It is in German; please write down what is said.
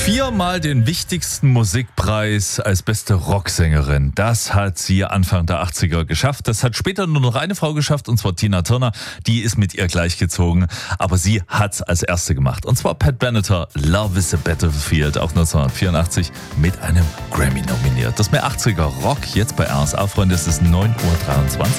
4-mal den wichtigsten Musikpreis als beste Rocksängerin. Das hat sie Anfang der 80er geschafft. Das hat später nur noch eine Frau geschafft, und zwar Tina Turner. Die ist mit ihr gleichgezogen, aber sie hat's als erste gemacht. Und zwar Pat Benatar, Love is a Battlefield, auch 1984 mit einem Grammy nominiert. Das mehr 80er Rock jetzt bei RSA, Freunde. Es ist 9:23 Uhr.